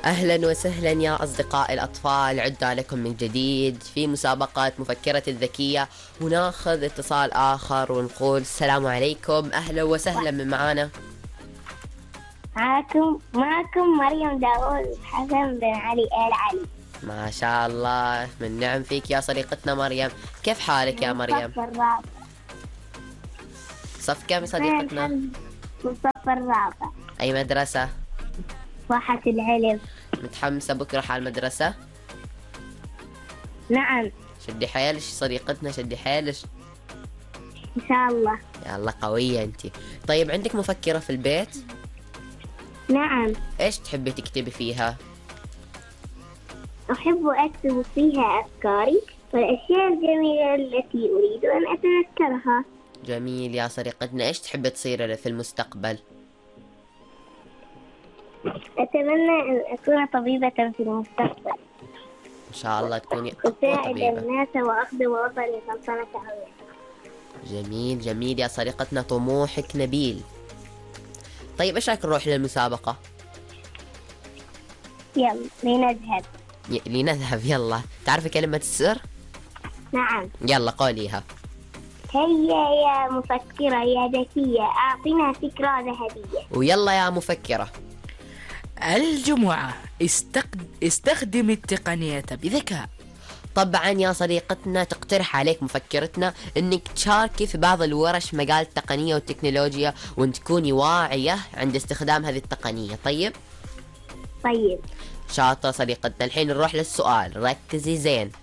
أهلا وسهلا يا أصدقاء الأطفال، عدنا لكم من جديد في مسابقة مفكرة الذكية، وناخذ اتصال آخر ونقول السلام عليكم. أهلا وسهلا من معانا. معكم مريم داوود حسن بن علي آل علي. ما شاء الله، من نعم فيك يا صديقتنا مريم. كيف حالك يا مريم؟ الصف الرابع. صف كم صديقتنا؟ الصف الرابع. أي مدرسة؟ واحة العلم. متحمسة بكرة حال المدرسة؟ نعم شدي حيلش صديقتنا، شدي حيلش إن شاء الله. يلا قوية أنتي. طيب عندك مفكرة في البيت؟ نعم إيش تحبي تكتبي فيها؟ أحب أكتب فيها أفكاري والأشياء الجميلة التي أريد أن أتذكرها. جميل يا صديقتنا. إيش تحبي تصير في المستقبل؟ أتمنى أن أكون طبيبة في المستقبل، إن شاء الله تكوني أقوى أساعد طبيبة. الناس وأخدم وطني سلطنة عظيمة. جميل جميل يا صديقتنا، طموحك نبيل. طيب إيش رأيك نروح للمسابقة؟ يلا لنذهب. لنذهب، يلا. تعرفي كلمة السر؟ نعم. يلا قوليها. هيا يا مفكرة يا ذكية، أعطنا فكرة ذهبية. ويلا يا مفكرة. الجمعة استخدم التقنية بذكاء. طبعا يا صديقتنا تقترح عليك مفكرتنا انك تشاركي في بعض الورش مجال التقنية والتكنولوجيا، وان تكوني واعية عند استخدام هذه التقنية. طيب شاطرة صديقتنا. الحين نروح للسؤال، ركزي زين.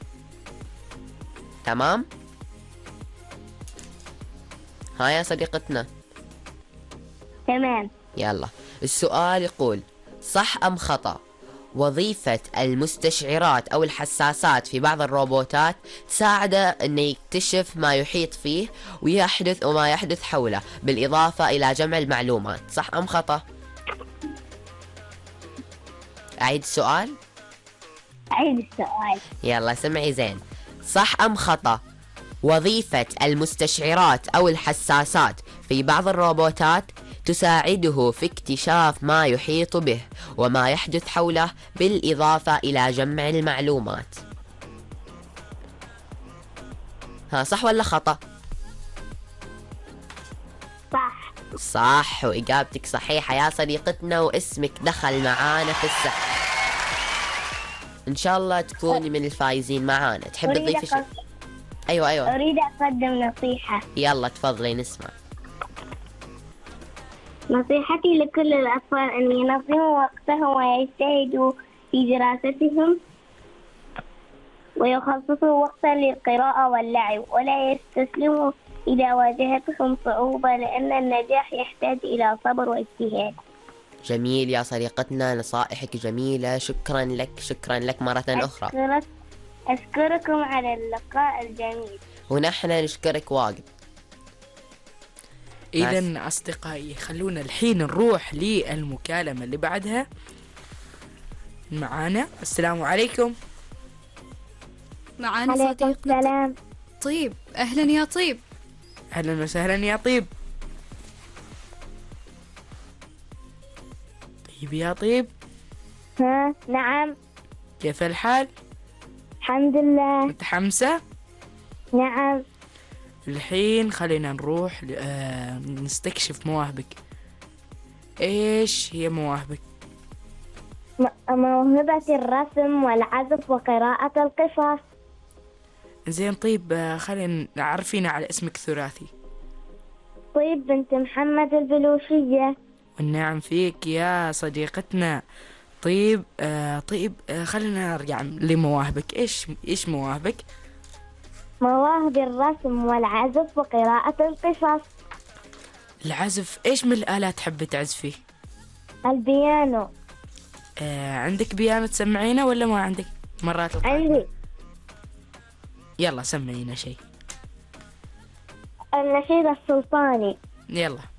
تمام؟ ها يا صديقتنا؟ تمام. يلا السؤال يقول: صح أم خطأ وظيفة المستشعرات أو الحساسات في بعض الروبوتات تساعده أنه يكتشف ما يحيط فيه ويحدث وما يحدث حوله، بالإضافة إلى جمع المعلومات؟ صح أم خطأ؟ أعيد السؤال؟ أعيد السؤال. يلا سمعي زين. صح أم خطأ وظيفة المستشعرات أو الحساسات في بعض الروبوتات تساعده في اكتشاف ما يحيط به وما يحدث حوله، بالإضافة إلى جمع المعلومات؟ ها، صح ولا خطأ؟ صح. صح، وإجابتك صحيحة يا صديقتنا، واسمك دخل معانا في السحب. إن شاء الله تكوني من الفايزين معانا. تحب تضيفي شيء؟ أيوة. أريد أقدم نصيحة. يلا تفضلي نسمع. نصيحتي لكل الأطفال أن ينظموا وقتهم ويجتهدوا في دراستهم ويخصصوا وقتا للقراءة واللعب، ولا يستسلموا إذا واجهتهم صعوبة، لأن النجاح يحتاج إلى صبر واجتهاد. جميل يا صديقتنا، نصائحك جميلة. شكرا لك مرة أخرى. أشكركم على اللقاء الجميل. ونحن نشكرك واجد. إذن أصدقائي، خلونا الحين نروح للمكالمة اللي بعدها معانا. السلام عليكم. معانا عليكم صديقنا السلام. طيب. أهلا يا طيب. أهلا وسهلا يا طيب. طيب يا طيب، ها نعم. كيف الحال؟ الحمد لله. متحمسة؟ نعم. الحين خلينا نروح نستكشف مواهبك. إيش هي مواهبك؟ موهبة الرسم والعزف وقراءة القصص. زين طيب، خلينا نعرفينا على اسمك الثلاثي. طيب بنت محمد البلوشية. والنعم فيك يا صديقتنا. طيب خلينا نرجع لمواهبك. إيش مواهبك؟ مواهب الرسم والعزف وقراءة القصص. العزف، إيش من الآلات تحب تعزفي؟ البيانو. عندك بيانو تسمعينا ولا ما عندك؟ مرات القادمة. عندي. يلا سمعينا شيء. النشيد السلطاني. يلا.